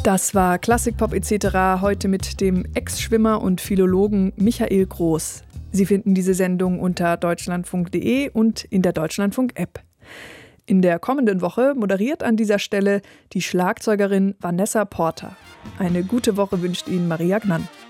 Das war Klassikpop etc. heute mit dem Ex-Schwimmer und Philologen Michael Groß. Sie finden diese Sendung unter deutschlandfunk.de und in der Deutschlandfunk-App. In der kommenden Woche moderiert an dieser Stelle die Schlagzeugerin Vanessa Porter. Eine gute Woche wünscht Ihnen Maria Gnann.